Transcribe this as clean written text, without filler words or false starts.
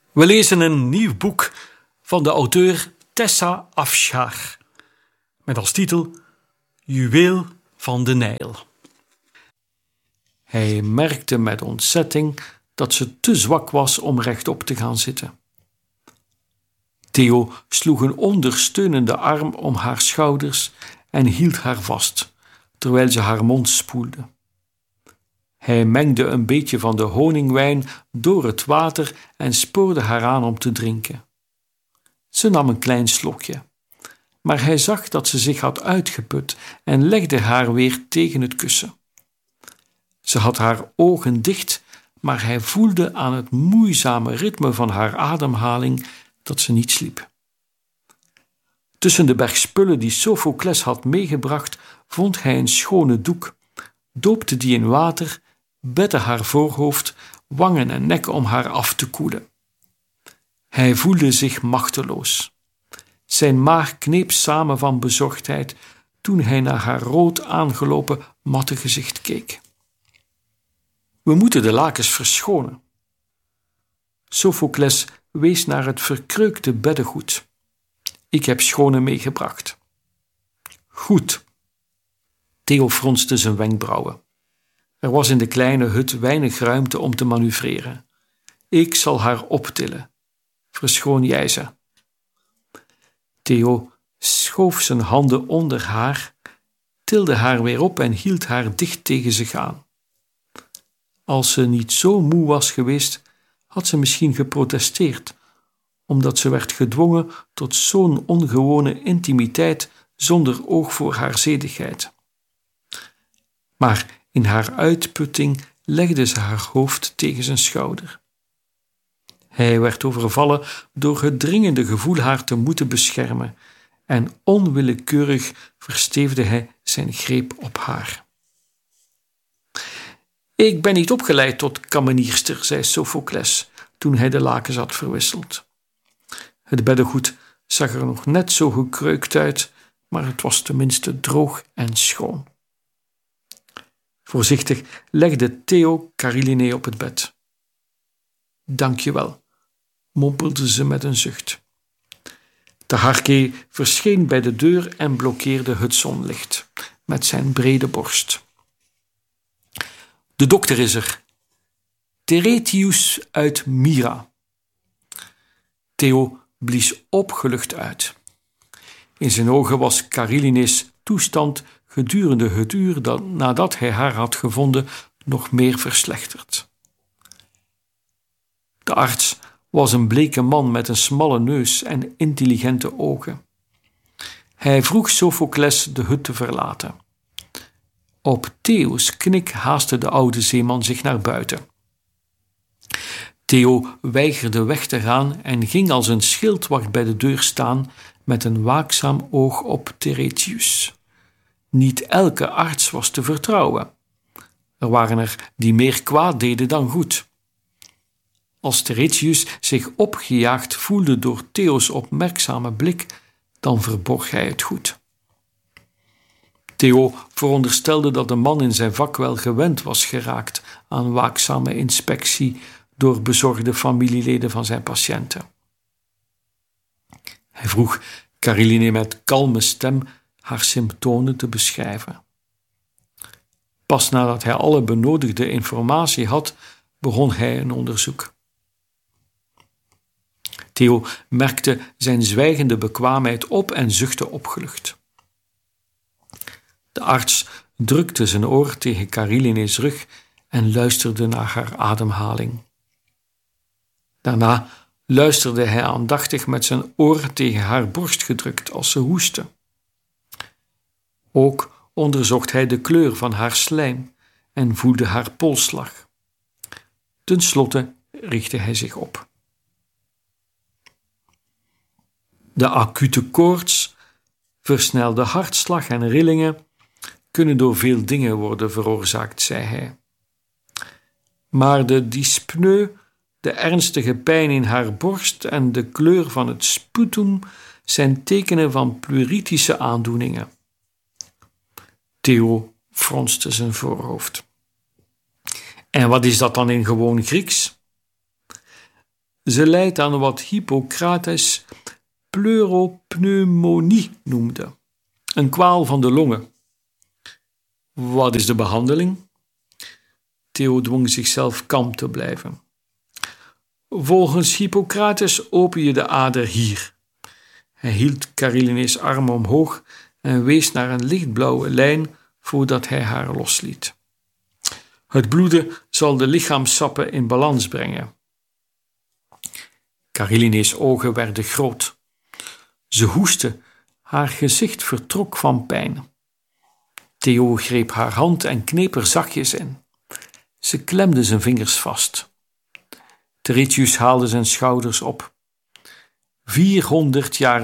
We lezen een nieuw boek van de auteur Tessa Afshar met als titel Juweel van de Nijl. Hij merkte met ontzetting dat ze te zwak was om rechtop te gaan zitten. Theo sloeg een ondersteunende arm om haar schouders en hield haar vast, terwijl ze haar mond spoelde. Hij mengde een beetje van de honingwijn door het water en spoorde haar aan om te drinken. Ze nam een klein slokje, maar hij zag dat ze zich had uitgeput en legde haar weer tegen het kussen. Ze had haar ogen dicht, maar hij voelde aan het moeizame ritme van haar ademhaling dat ze niet sliep. Tussen de berg spullen die Sophocles had meegebracht, vond hij een schone doek, doopte die in water, bette haar voorhoofd, wangen en nek om haar af te koelen. Hij voelde zich machteloos. Zijn maag kneep samen van bezorgdheid toen hij naar haar rood aangelopen matte gezicht keek. We moeten de lakens verschonen. Sophocles wees naar het verkreukte beddengoed. Ik heb schone meegebracht. Goed. Theo fronste zijn wenkbrauwen. Er was in de kleine hut weinig ruimte om te manoeuvreren. Ik zal haar optillen. Verschoon jij ze. Theo schoof zijn handen onder haar, tilde haar weer op en hield haar dicht tegen zich aan. Als ze niet zo moe was geweest, had ze misschien geprotesteerd, omdat ze werd gedwongen tot zo'n ongewone intimiteit zonder oog voor haar zedigheid. Maar in haar uitputting legde ze haar hoofd tegen zijn schouder. Hij werd overvallen door het dringende gevoel haar te moeten beschermen en onwillekeurig versteefde hij zijn greep op haar. Ik ben niet opgeleid tot kamenierster, zei Sophocles toen hij de lakens had verwisseld. Het beddengoed zag er nog net zo gekreukt uit, maar het was tenminste droog en schoon. Voorzichtig legde Theo Caroline op het bed. Dank je wel, mompelde ze met een zucht. Taharke verscheen bij de deur en blokkeerde het zonlicht met zijn brede borst. De dokter is er. Teretius uit Myra. Theo blies opgelucht uit. In zijn ogen was Caroline's toestand gedurende het uur nadat hij haar had gevonden nog meer verslechterd. De arts was een bleke man met een smalle neus en intelligente ogen. Hij vroeg Sophocles de hut te verlaten. Op Theo's knik haastte de oude zeeman zich naar buiten. Theo weigerde weg te gaan en ging als een schildwacht bij de deur staan met een waakzaam oog op Teretius. Niet elke arts was te vertrouwen. Er waren er die meer kwaad deden dan goed. Als Teretius zich opgejaagd voelde door Theo's opmerkzame blik, dan verborg hij het goed. Theo veronderstelde dat de man in zijn vak wel gewend was geraakt aan waakzame inspectie door bezorgde familieleden van zijn patiënten. Hij vroeg Caroline met kalme stem haar symptomen te beschrijven. Pas nadat hij alle benodigde informatie had, begon hij een onderzoek. Theo merkte zijn zwijgende bekwaamheid op en zuchtte opgelucht. De arts drukte zijn oor tegen Caroline's rug en luisterde naar haar ademhaling. Daarna luisterde hij aandachtig met zijn oor tegen haar borst gedrukt als ze hoestte. Ook onderzocht hij de kleur van haar slijm en voelde haar polsslag. Ten slotte richtte hij zich op. De acute koorts, versnelde hartslag en rillingen kunnen door veel dingen worden veroorzaakt, zei hij. Maar de dyspneu, de ernstige pijn in haar borst en de kleur van het sputum zijn tekenen van pleuritische aandoeningen. Theo fronste zijn voorhoofd. En wat is dat dan in gewoon Grieks? Ze lijdt aan wat Hippocrates pleuropneumonie noemde, een kwaal van de longen. Wat is de behandeling? Theo dwong zichzelf kalm te blijven. Volgens Hippocrates open je de ader hier. Hij hield Kareline's arm omhoog en wees naar een lichtblauwe lijn voordat hij haar losliet. Het bloeden zal de lichaamssappen in balans brengen. Kareline's ogen werden groot. Ze hoestte, haar gezicht vertrok van pijn. Theo greep haar hand en kneep er zachtjes in. Ze klemde zijn vingers vast. Teretius haalde zijn schouders op. 400 jaar